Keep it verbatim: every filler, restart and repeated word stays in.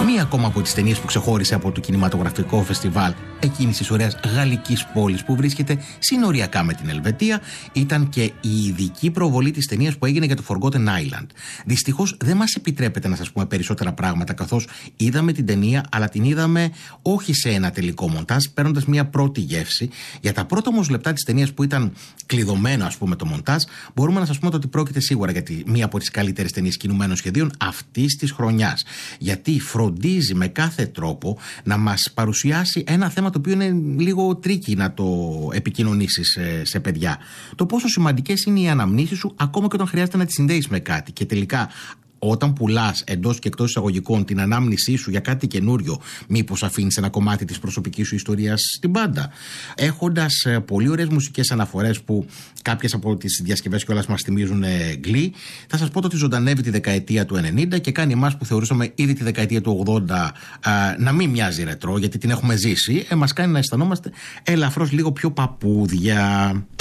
Μία ακόμα από τις ταινίες που ξεχώρισε από το κινηματογραφικό φεστιβάλ εκείνης της ωραίας γαλλικής πόλης που βρίσκεται συνοριακά με την Ελβετία ήταν και η ειδική προβολή της ταινίας που έγινε για το Forgotten Island. Δυστυχώς δεν μας επιτρέπεται να σας πούμε περισσότερα πράγματα, καθώς είδαμε την ταινία, αλλά την είδαμε όχι σε ένα τελικό μοντάζ, παίρνοντας μια πρώτη γεύση. Για τα πρώτα όμως λεπτά της ταινίας που ήταν κλειδωμένο, ας πούμε, το μοντάζ, μπορούμε να σας πούμε ότι πρόκειται σίγουρα για τη, μία από τις καλύτερες ταινίες κινουμένων σχεδίων αυτής της χρονιάς. Γιατί φροντίζει με κάθε τρόπο να μας παρουσιάσει ένα θέμα το οποίο είναι λίγο τρίκι να το επικοινωνήσεις σε, σε παιδιά. Το πόσο σημαντικές είναι οι αναμνήσεις σου, ακόμα και όταν χρειάζεται να τις συνδέεις με κάτι. Και τελικά, όταν πουλάς εντός και εκτός εισαγωγικών την ανάμνησή σου για κάτι καινούριο, μήπως αφήνεις ένα κομμάτι της προσωπικής σου ιστορίας στην πάντα. Έχοντας ε, πολύ ωραίες μουσικές αναφορές που κάποιες από τις διασκευές κιόλας μας θυμίζουν ε, Glee, θα σας πω ότι ζωντανεύει τη δεκαετία του ενενήντα και κάνει εμάς που θεωρούσαμε ήδη τη δεκαετία του ογδόντα ε, να μην μοιάζει ρετρό, γιατί την έχουμε ζήσει, ε, μας κάνει να αισθανόμαστε ελαφρώς λίγο πιο παππούδια.